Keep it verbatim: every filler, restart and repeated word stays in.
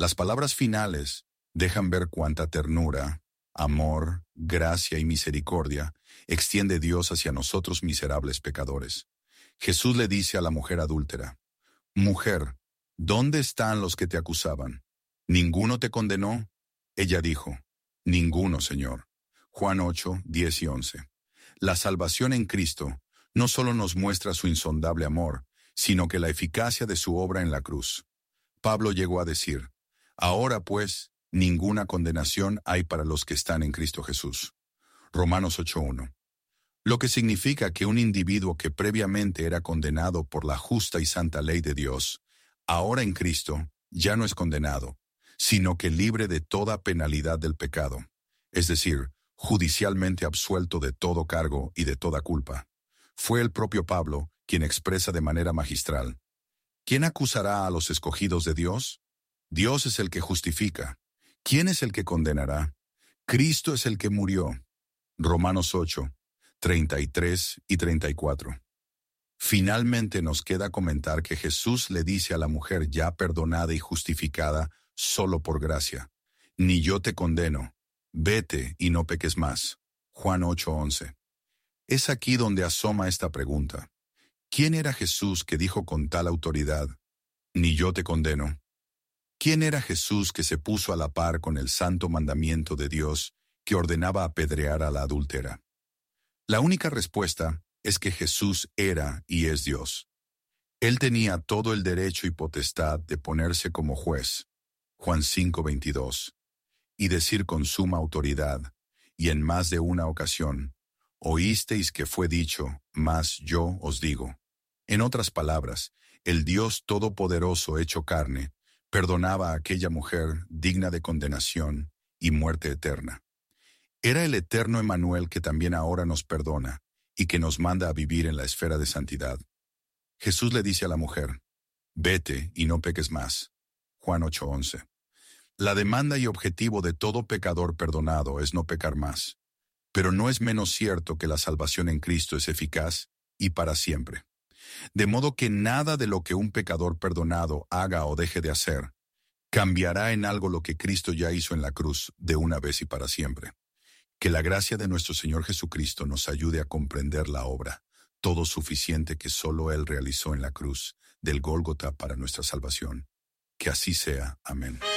Las palabras finales dejan ver cuánta ternura, amor, gracia y misericordia extiende Dios hacia nosotros miserables pecadores. Jesús le dice a la mujer adúltera: Mujer, ¿dónde están los que te acusaban? ¿Ninguno te condenó? Ella dijo: Ninguno, Señor. Juan ocho, diez y once. La salvación en Cristo no solo nos muestra su insondable amor, sino que la eficacia de su obra en la cruz. Pablo llegó a decir: Ahora pues, ninguna condenación hay para los que están en Cristo Jesús. Romanos ocho uno. Lo que significa que un individuo que previamente era condenado por la justa y santa ley de Dios, ahora en Cristo ya no es condenado, sino que libre de toda penalidad del pecado, es decir, judicialmente absuelto de todo cargo y de toda culpa. Fue el propio Pablo quien expresa de manera magistral: ¿Quién acusará a los escogidos de Dios? Dios es el que justifica. ¿Quién es el que condenará? Cristo es el que murió. Romanos ocho, treinta y tres y treinta y cuatro. Finalmente nos queda comentar que Jesús le dice a la mujer ya perdonada y justificada solo por gracia: Ni yo te condeno, vete y no peques más. Juan ocho once. Es aquí donde asoma esta pregunta: ¿quién era Jesús que dijo con tal autoridad: Ni yo te condeno? ¿Quién era Jesús que se puso a la par con el santo mandamiento de Dios que ordenaba apedrear a la adúltera? La única respuesta es que Jesús era y es Dios. Él tenía todo el derecho y potestad de ponerse como juez, Juan cinco veintidós, y decir con suma autoridad, y en más de una ocasión: Oísteis que fue dicho, mas yo os digo. En otras palabras, el Dios Todopoderoso hecho carne perdonaba a aquella mujer digna de condenación y muerte eterna. Era el eterno Emmanuel que también ahora nos perdona y que nos manda a vivir en la esfera de santidad. Jesús le dice a la mujer: Vete y no peques más. Juan ocho once. La demanda y objetivo de todo pecador perdonado es no pecar más, pero no es menos cierto que la salvación en Cristo es eficaz y para siempre. De modo que nada de lo que un pecador perdonado haga o deje de hacer cambiará en algo lo que Cristo ya hizo en la cruz de una vez y para siempre. Que la gracia de nuestro Señor Jesucristo nos ayude a comprender la obra todo suficiente que solo Él realizó en la cruz del Gólgota para nuestra salvación. Que así sea. Amén.